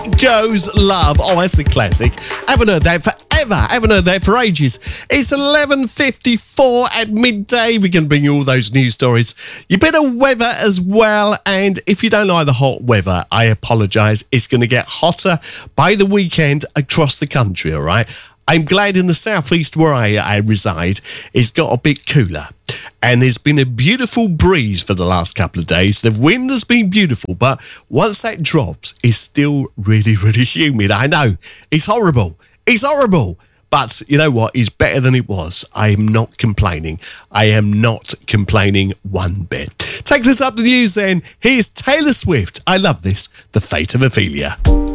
Goes Love. Oh, that's a classic. Haven't heard that forever. Haven't heard that for ages. It's 11:54 at midday. We can bring you all those news stories. You bit of weather as well. And if you don't like the hot weather, I apologise. It's going to get hotter by the weekend across the country, all right? I'm glad in the southeast where I reside, it's got a bit cooler. And there's been a beautiful breeze for the last couple of days. The wind has been beautiful, but once that drops, it's still really, really humid. I know, it's horrible. It's horrible. But you know what? It's better than it was. I am not complaining. I am not complaining one bit. Takes us up to the news then. Here's Taylor Swift. I love this. The Fate of Ophelia.